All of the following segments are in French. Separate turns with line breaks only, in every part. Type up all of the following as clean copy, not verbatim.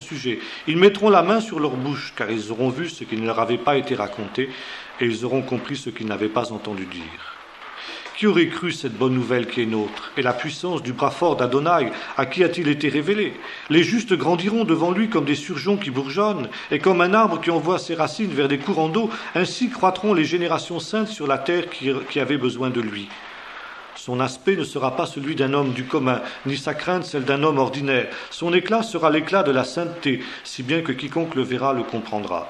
sujet. Ils mettront la main sur leur bouche, car ils auront vu ce qui ne leur avait pas été raconté, et ils auront compris ce qu'ils n'avaient pas entendu dire. Qui aurait cru cette bonne nouvelle qui est nôtre, et la puissance du bras fort d'Adonai, à qui a-t-il été révélé? Les justes grandiront devant lui comme des surgeons qui bourgeonnent, et comme un arbre qui envoie ses racines vers des courants d'eau, ainsi croîtront les générations saintes sur la terre qui avait besoin de lui. Son aspect ne sera pas celui d'un homme du commun, ni sa crainte celle d'un homme ordinaire. Son éclat sera l'éclat de la sainteté, si bien que quiconque le verra le comprendra.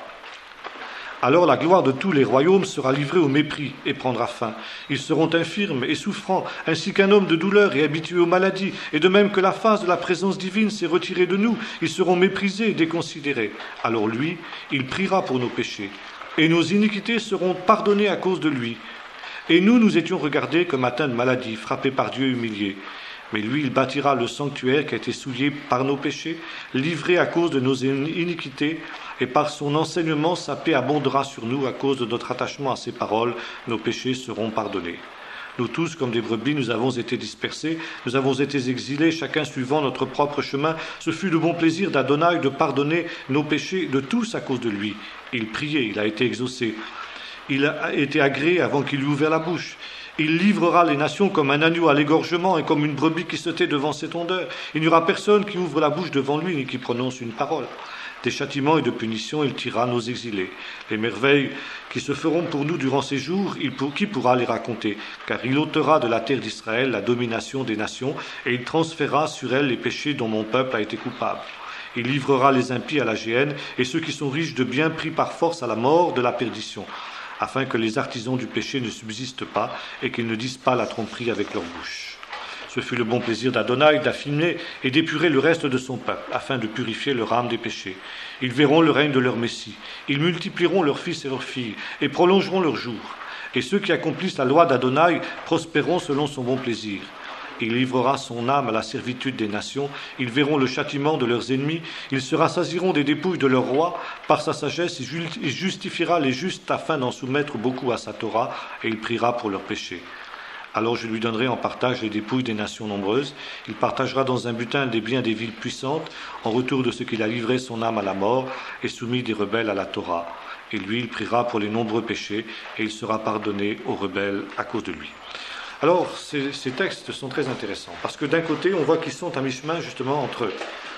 Alors la gloire de tous les royaumes sera livrée au mépris et prendra fin. Ils seront infirmes et souffrants, ainsi qu'un homme de douleur et habitué aux maladies, et de même que la face de la présence divine s'est retirée de nous, ils seront méprisés et déconsidérés. Alors lui, il priera pour nos péchés, et nos iniquités seront pardonnées à cause de lui. Et nous étions regardés comme atteints de maladie, frappés par Dieu, humiliés. Mais lui, il bâtira le sanctuaire qui a été souillé par nos péchés, livré à cause de nos iniquités, et par son enseignement, sa paix abondera sur nous à cause de notre attachement à ses paroles. Nos péchés seront pardonnés. Nous tous, comme des brebis, nous avons été dispersés, nous avons été exilés, chacun suivant notre propre chemin. Ce fut le bon plaisir d'Adonai de pardonner nos péchés de tous à cause de lui. Il priait, il a été exaucé. Il a été agréé avant qu'il eût ouvert la bouche. Il livrera les nations comme un agneau à l'égorgement et comme une brebis qui se tait devant ses tondeurs. Il n'y aura personne qui ouvre la bouche devant lui ni qui prononce une parole. Des châtiments et de punitions, il tirera nos exilés. Les merveilles qui se feront pour nous durant ces jours, qui pourra les raconter? Car il ôtera de la terre d'Israël la domination des nations et il transférera sur elle les péchés dont mon peuple a été coupable. Il livrera les impies à la géhenne et ceux qui sont riches de biens pris par force à la mort de la perdition, afin que les artisans du péché ne subsistent pas et qu'ils ne disent pas la tromperie avec leur bouche. Ce fut le bon plaisir d'Adonai d'affiner et d'épurer le reste de son peuple, afin de purifier leur âme des péchés. Ils verront le règne de leur Messie. Ils multiplieront leurs fils et leurs filles, et prolongeront leurs jours. Et ceux qui accomplissent la loi d'Adonai prospéreront selon son bon plaisir. Il livrera son âme à la servitude des nations. Ils verront le châtiment de leurs ennemis. Ils se rassasieront des dépouilles de leur roi. Par sa sagesse, il justifiera les justes afin d'en soumettre beaucoup à sa Torah, et il priera pour leurs péchés. Alors je lui donnerai en partage les dépouilles des nations nombreuses. Il partagera dans un butin des biens des villes puissantes, en retour de ce qu'il a livré son âme à la mort et soumis des rebelles à la Torah. Et lui, il priera pour les nombreux péchés, et il sera pardonné aux rebelles à cause de lui. Alors, ces textes sont très intéressants, parce que d'un côté, on voit qu'ils sont à mi-chemin justement entre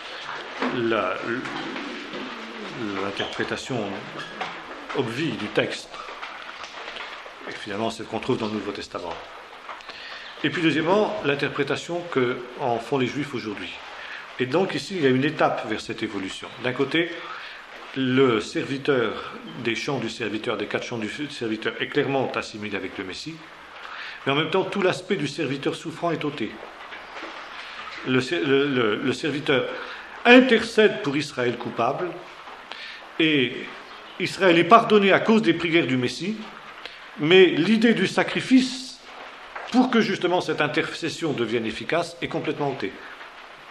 l'interprétation obvie du texte, et finalement celle qu'on trouve dans le Nouveau Testament. Et puis deuxièmement, l'interprétation qu'en font les Juifs aujourd'hui. Et donc ici, il y a une étape vers cette évolution. D'un côté, le serviteur des chants du serviteur, des 4 chants du serviteur, est clairement assimilé avec le Messie, mais en même temps, tout l'aspect du serviteur souffrant est ôté. Le serviteur intercède pour Israël coupable, et Israël est pardonné à cause des prières du Messie, mais l'idée du sacrifice, pour que justement cette intercession devienne efficace, est complètement ôtée. Voyez-vous ?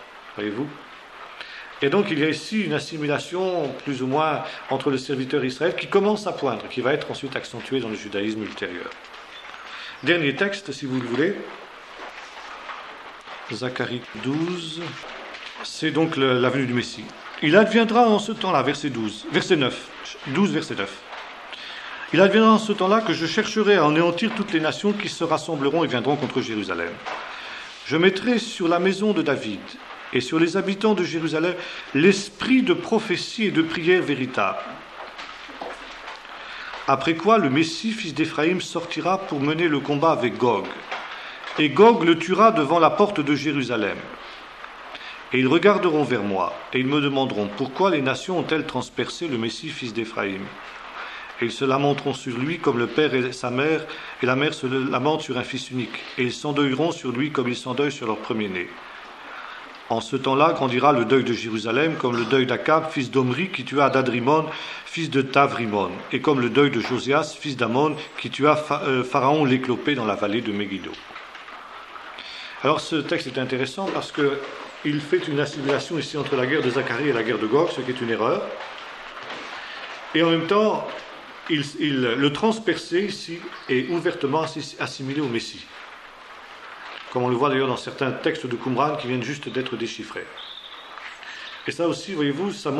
Et donc il y a ici une assimilation plus ou moins entre le serviteur Israël qui commence à poindre, qui va être ensuite accentuée dans le judaïsme ultérieur. Dernier texte, si vous le voulez, Zacharie 12, c'est donc la venue du Messie. Il adviendra en ce temps-là, verset 12, verset 9, 12, verset 9. Il adviendra en ce temps-là que je chercherai à anéantir toutes les nations qui se rassembleront et viendront contre Jérusalem. Je mettrai sur la maison de David et sur les habitants de Jérusalem l'esprit de prophétie et de prière véritable. Après quoi, le Messie, fils d'Éphraïm, sortira pour mener le combat avec Gog. Et Gog le tuera devant la porte de Jérusalem. Et ils regarderont vers moi, et ils me demanderont, pourquoi les nations ont-elles transpercé le Messie, fils d'Éphraïm ? Et ils se lamenteront sur lui comme le père et sa mère, et la mère se lamente sur un fils unique. Et ils s'endeuilleront sur lui comme ils s'endeuillent sur leur premier-né. En ce temps-là grandira le deuil de Jérusalem, comme le deuil d'Akab, fils d'Omri, qui tua Adadrimon, fils de Tavrimon, et comme le deuil de Josias, fils d'Amon, qui tua Pharaon l'éclopé dans la vallée de Megiddo. Alors ce texte est intéressant parce qu'il fait une assimilation ici entre la guerre de Zacharie et la guerre de Gog, ce qui est une erreur. Et en même temps, le transpercé ici est ouvertement assimilé au Messie. Comme on le voit d'ailleurs dans certains textes de Qumran qui viennent juste d'être déchiffrés. Et ça aussi, voyez-vous, ça montre